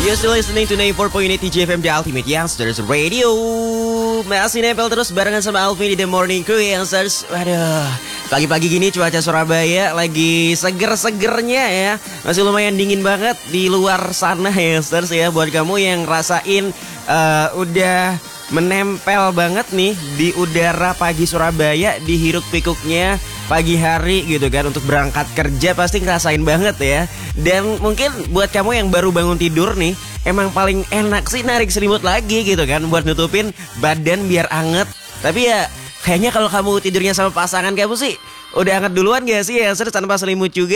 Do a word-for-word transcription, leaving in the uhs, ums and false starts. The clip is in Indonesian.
You're still listening to ninety-four point eight T J F M, The Ultimate Youngsters Radio. Masih nempel terus barengan sama Alvin di The Morning Crew Youngsters. Waduh, pagi-pagi gini cuaca Surabaya lagi seger-segernya ya. Masih lumayan dingin banget di luar sana Youngsters ya. Buat kamu yang rasain uh, udah menempel banget nih di udara pagi Surabaya, di hiruk pikuknya pagi hari gitu kan, untuk berangkat kerja pasti ngerasain banget ya. Dan mungkin buat kamu yang baru bangun tidur nih, emang paling enak sih narik selimut lagi gitu kan, buat nutupin badan biar anget. Tapi ya kayaknya kalau kamu tidurnya sama pasangan kamu sih udah anget duluan gak sih ya, tanpa selimut juga.